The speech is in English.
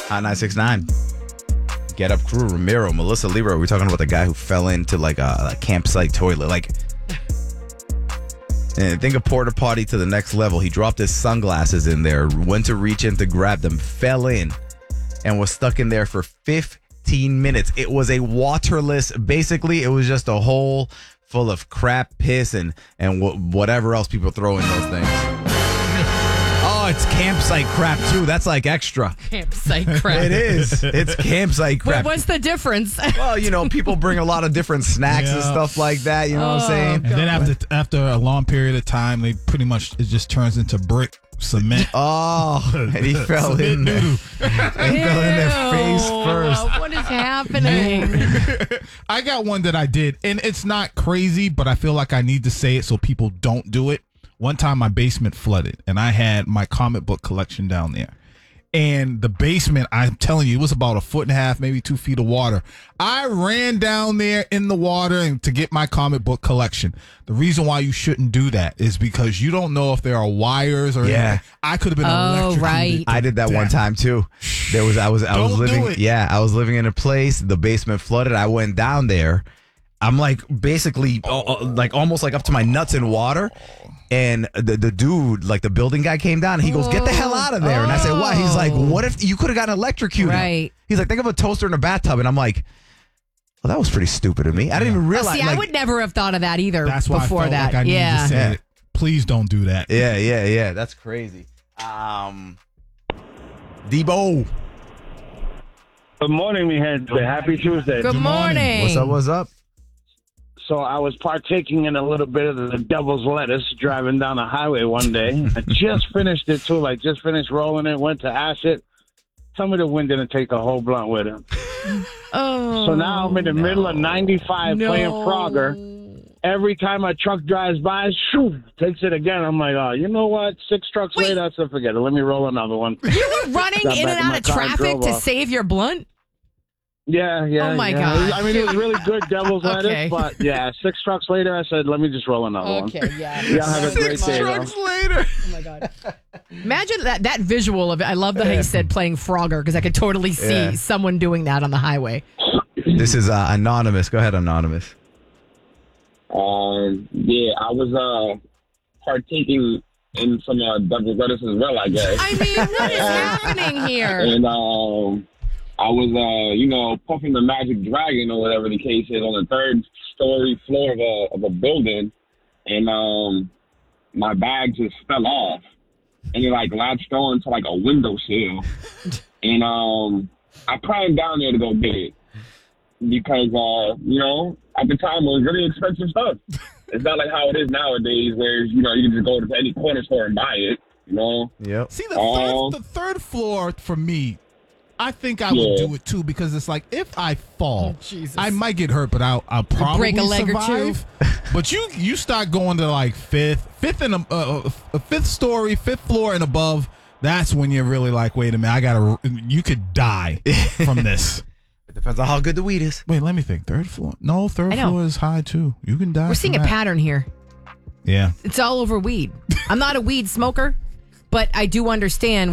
Hot 969. Get Up Crew, Ramiro, Melissa Libra. We're talking about the guy who fell into like a campsite toilet. Like, and think of porta potty to the next level. He dropped his sunglasses in there, went to reach in to grab them, fell in, and was stuck in there for 15 minutes. It was a waterless, basically, it was just a hole full of crap, piss, and whatever else people throw in those things. Oh, it's campsite crap, too. That's like extra. Campsite crap. It is. It's campsite crap. What's the difference? Well, people bring a lot of different snacks and stuff like that. You know what I'm saying? And then after a long period of time, it just turns into brick cement. Oh, and he fell in there. He fell in there face first. What is happening? I got one that I did, and it's not crazy, but I feel like I need to say it so people don't do it. One time my basement flooded, and I had my comic book collection down there. And the basement, I'm telling you, it was about 1.5 feet, maybe 2 feet of water. I ran down there in the water to get my comic book collection. The reason why you shouldn't do that is because you don't know if there are wires or anything. I could have been electrocuted. Right. I did that one time too. I was living in a place, the basement flooded. I went down there. I'm like basically like almost like up to my nuts in water. And the dude, like the building guy, came down and he goes, "Get the hell out of there." And I said, "Why?" He's like, "What if you could have gotten electrocuted?" Right. He's like, "Think of a toaster in a bathtub." And I'm like, well, that was pretty stupid of me. I didn't even realize. I would never have thought of that either. That's why before I felt that. like I needed to say it. Please don't do that. Yeah. That's crazy. Debo. Good morning, me head. Happy Tuesday. Good morning. What's up? So I was partaking in a little bit of the devil's lettuce driving down the highway one day. I just finished it, too. Like, just finished rolling it, went to ash it. Tell me the wind didn't take the whole blunt with it. So now I'm in the middle of 95 playing Frogger. Every time a truck drives by, shoo, takes it again. I'm like, oh, you know what? 6 trucks later, I said, forget it. Let me roll another one. You were running in and out of traffic to save your blunt? Yeah. Oh, my God. I mean, it was really good devil's lettuce, but 6 trucks later, I said, let me just roll another one. Okay, yeah. Y'all have a great day. 6 trucks later. Oh, my God. Imagine that visual of it. I love the how you said playing Frogger, because I could totally see someone doing that on the highway. This is Anonymous. Go ahead, Anonymous. I was partaking in some devil's lettuce as well, I guess. I mean, what is happening here? And I was, puffing the Magic Dragon or whatever the case is on the 3rd story floor of a building, and my bag just fell off, and it latched on to a windowsill, and I climbed down there to go get it because at the time it was really expensive stuff. It's not like how it is nowadays, where you can just go to any corner store and buy it. Yep. See, the third floor for me, I think I would do it too, because it's like if I fall, I might get hurt, but I'll probably break a leg survive. or two. But you start going to fifth and fifth story, 5th floor and above. That's when you're really like, wait a minute, you could die from this. It depends on how good the weed is. Wait, let me think. 3rd floor? No, 3rd floor is high too. You can die. We're seeing a pattern here. Yeah, it's all over weed. I'm not a weed smoker, but I do understand